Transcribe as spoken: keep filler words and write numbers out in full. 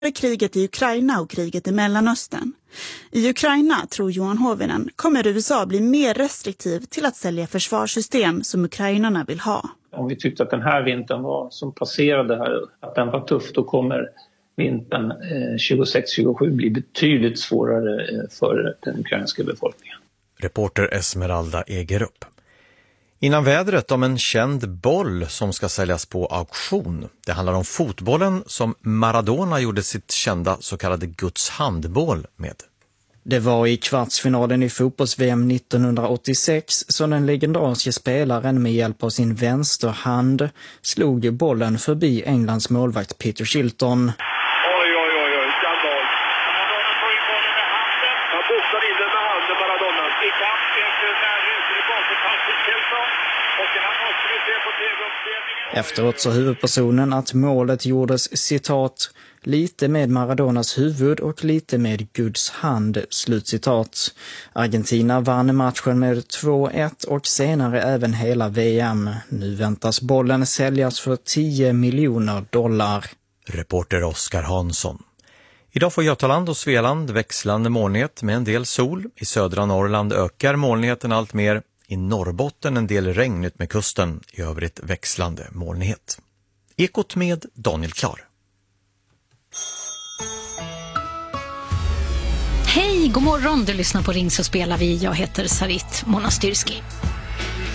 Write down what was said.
kriget i Ukraina och kriget i Mellanöstern. I Ukraina, tror Johan Hovinen, kommer U S A bli mer restriktiv till att sälja försvarssystem som ukrainarna vill ha. Om vi tyckte att den här vintern var, som passerade här, att den var tuff, då kommer vintern eh, tjugosex tjugosju bli betydligt svårare eh, för den ukrainska befolkningen. Reporter Esmeralda Egerup. Innan vädret om en känd boll som ska säljas på auktion. Det handlar om fotbollen som Maradona gjorde sitt kända så kallade Guds handboll med. Det var i kvartsfinalen i fotbolls-V M nittonhundraåttiosex som den legendariska spelaren med hjälp av sin vänsterhand slog bollen förbi Englands målvakt Peter Shilton. Oj, oj, oj, oj, skandal. Maradona får in bollen med handen. Han boxar in den med handen, Maradona. I kamp efter när reser i bakom till Shilton. Och han måste vi se på T V-uppdelningen. Efteråt sa huvudpersonen att målet gjordes, citat, lite med Maradonas huvud och lite med Guds hand, slutcitat. Argentina vann matchen med två ett och senare även hela V M. Nu väntas bollen säljas för tio miljoner dollar. Reporter Oskar Hansson. Idag får Götaland och Svealand växlande molnighet med en del sol. I södra Norrland ökar molnigheten allt mer. I Norrbotten en del regn ut med kusten. I övrigt växlande molnighet. Ekot med Daniel Klar. Hej, god morgon. Du lyssnar på Ring så spelar vi. Jag heter Sarit Monastyrski.